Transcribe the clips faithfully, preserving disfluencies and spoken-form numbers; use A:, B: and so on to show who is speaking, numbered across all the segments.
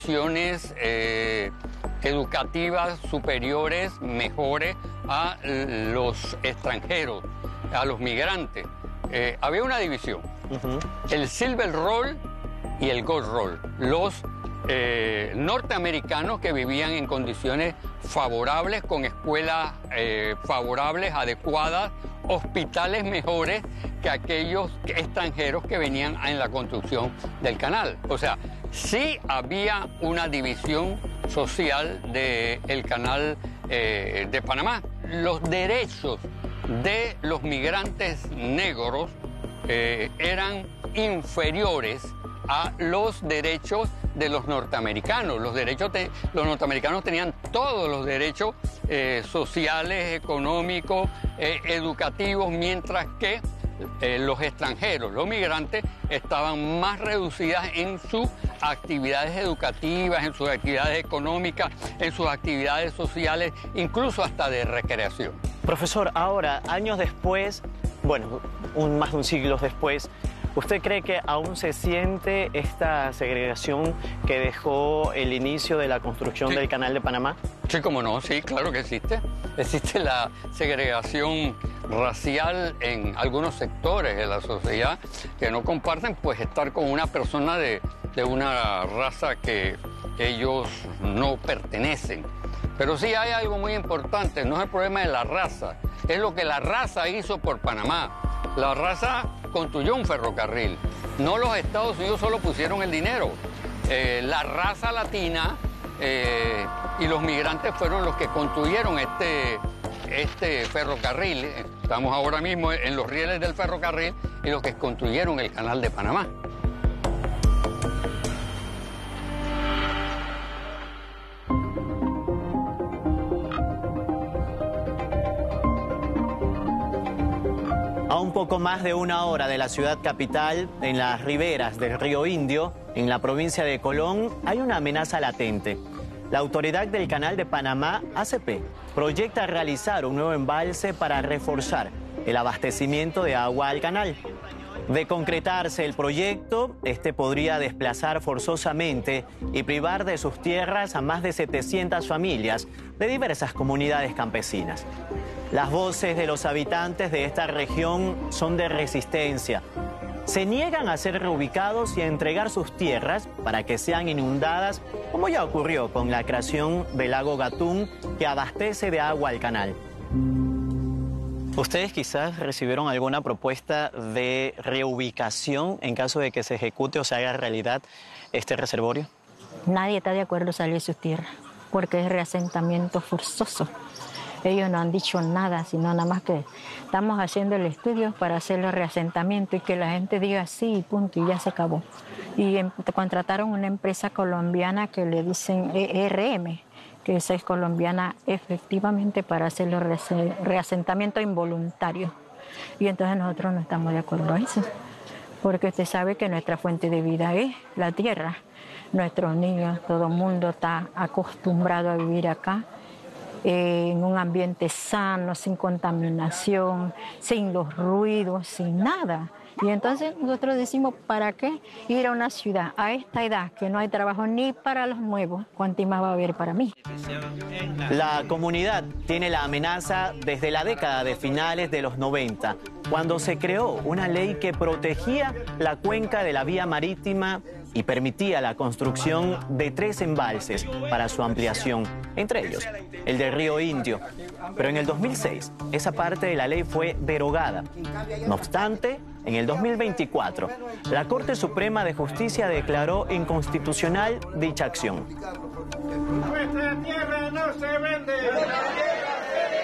A: condiciones eh, educativas superiores, mejores a los extranjeros, a los migrantes. Eh, había una división, uh-huh. el Silver Roll y el Gold Roll. Los eh, norteamericanos que vivían en condiciones favorables, con escuelas eh, favorables, adecuadas, hospitales mejores que aquellos extranjeros que venían en la construcción del canal. O sea, sí había una división social del canal eh, de Panamá. Los derechos de los migrantes negros eh, eran inferiores a los derechos de los norteamericanos. Los, derechos de, los norteamericanos tenían todos los derechos eh, sociales, económicos, eh, educativos, mientras que eh, los extranjeros, los migrantes, estaban más reducidas en sus actividades educativas, en sus actividades económicas, en sus actividades sociales, incluso hasta de recreación.
B: Profesor, ahora, años después, bueno, un, más de un siglo después, ¿usted cree que aún se siente esta segregación que dejó el inicio de la construcción sí. del Canal de Panamá?
A: Sí, cómo no, sí, claro que existe. Existe la segregación racial en algunos sectores de la sociedad que no comparten pues estar con una persona de, de una raza que ellos no pertenecen. Pero sí hay algo muy importante, no es el problema de la raza, es lo que la raza hizo por Panamá. La raza construyó un ferrocarril, no los Estados Unidos solo pusieron el dinero. Eh, la raza latina eh, y los migrantes fueron los que construyeron este, este ferrocarril. Estamos ahora mismo en los rieles del ferrocarril y los que construyeron el Canal de Panamá.
B: A un poco más de una hora de la ciudad capital, en las riberas del río Indio, en la provincia de Colón, hay una amenaza latente. La Autoridad del Canal de Panamá, A C P, proyecta realizar un nuevo embalse para reforzar el abastecimiento de agua al canal. De concretarse el proyecto, este podría desplazar forzosamente y privar de sus tierras a más de setecientas familias de diversas comunidades campesinas. Las voces de los habitantes de esta región son de resistencia. Se niegan a ser reubicados y a entregar sus tierras para que sean inundadas, como ya ocurrió con la creación del lago Gatún, que abastece de agua al canal. ¿Ustedes quizás recibieron alguna propuesta de reubicación en caso de que se ejecute o se haga realidad este reservorio?
C: Nadie está de acuerdo en salir de sus tierras, porque es reasentamiento forzoso. Ellos no han dicho nada, sino nada más que estamos haciendo el estudio para hacer el reasentamiento y que la gente diga sí y punto, y ya se acabó. Y em, contrataron una empresa colombiana que le dicen E R M, que esa es colombiana efectivamente para hacer el reasentamiento involuntario. Y entonces nosotros no estamos de acuerdo a eso, porque usted sabe que nuestra fuente de vida es la tierra. Nuestros niños, todo el mundo está acostumbrado a vivir acá, eh, en un ambiente sano, sin contaminación, sin los ruidos, sin nada. Y entonces nosotros decimos, ¿para qué ir a una ciudad a esta edad que no hay trabajo ni para los nuevos? ¿Cuánto más va a haber para mí?
B: La comunidad tiene la amenaza desde la década de finales de los noventa, cuando se creó una ley que protegía la cuenca de la vía marítima y permitía la construcción de tres embalses para su ampliación, entre ellos el del río Indio. Pero en el dos mil seis esa parte de la ley fue derogada. No obstante, en el dos mil veinticuatro, la Corte Suprema de Justicia declaró inconstitucional dicha acción.
D: Nuestra tierra no se vende. Nuestra tierra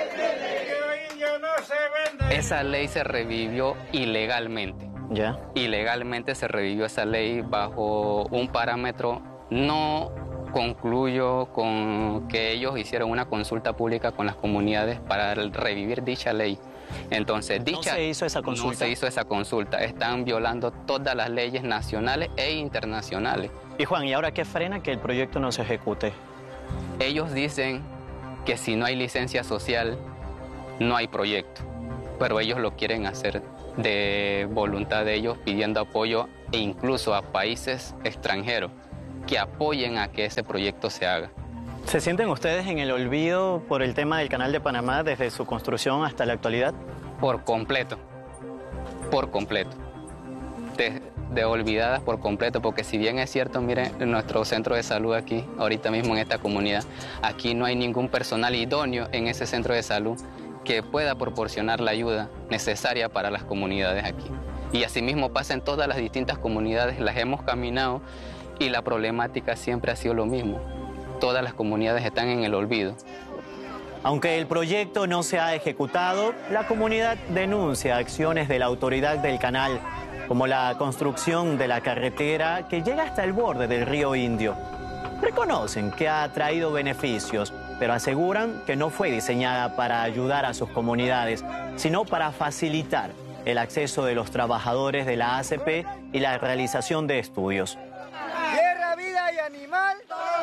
D: se Indio no se vende.
E: Esa ley se revivió ilegalmente.
B: ¿Ya?
E: Ilegalmente se revivió esa ley bajo un parámetro. No concluyo con que ellos hicieron una consulta pública con las comunidades para revivir dicha ley. Entonces, dicha,
B: no se hizo esa consulta.
E: No se hizo esa consulta. Están violando todas las leyes nacionales e internacionales.
B: Y Juan, ¿y ahora qué frena que el proyecto no se ejecute?
E: Ellos dicen que si no hay licencia social, no hay proyecto. Pero ellos lo quieren hacer de voluntad de ellos, pidiendo apoyo e incluso a países extranjeros. que apoyen a que ese proyecto se haga.
B: ¿Se sienten ustedes en el olvido por el tema del Canal de Panamá desde su construcción hasta la actualidad?
E: Por completo, por completo. De, de olvidadas por completo, porque si bien es cierto, miren, en nuestro centro de salud aquí, ahorita mismo en esta comunidad, aquí no hay ningún personal idóneo en ese centro de salud que pueda proporcionar la ayuda necesaria para las comunidades aquí. Y asimismo pasa en todas las distintas comunidades, las hemos caminado y la problemática siempre ha sido lo mismo. Todas las comunidades están en el olvido.
B: Aunque el proyecto no se ha ejecutado, la comunidad denuncia acciones de la autoridad del canal, como la construcción de la carretera que llega hasta el borde del río Indio. Reconocen que ha traído beneficios, pero aseguran que no fue diseñada para ayudar a sus comunidades, sino para facilitar el acceso de los trabajadores de la A C P y la realización de estudios.
F: Tierra, vida y animal.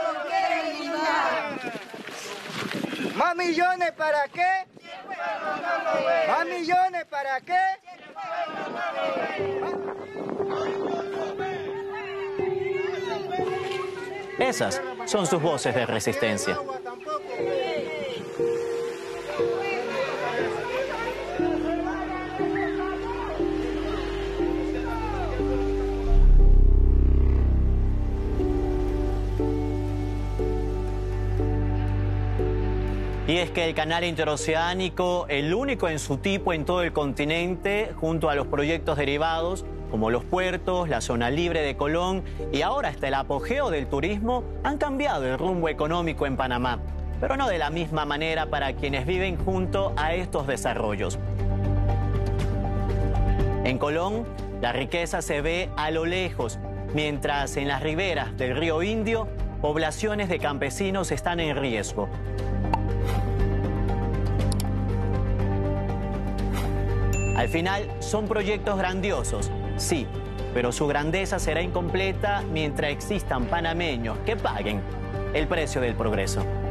F: ¿Más millones para qué? ¿Más millones para qué?
B: Esas son sus voces de resistencia. Y es que el canal interoceánico, el único en su tipo en todo el continente, junto a los proyectos derivados, como los puertos, la zona libre de Colón y ahora hasta el apogeo del turismo, han cambiado el rumbo económico en Panamá, pero no de la misma manera para quienes viven junto a estos desarrollos. En Colón, la riqueza se ve a lo lejos, mientras en las riberas del río Indio, poblaciones de campesinos están en riesgo. Al final, son proyectos grandiosos, sí, pero su grandeza será incompleta mientras existan panameños que paguen el precio del progreso.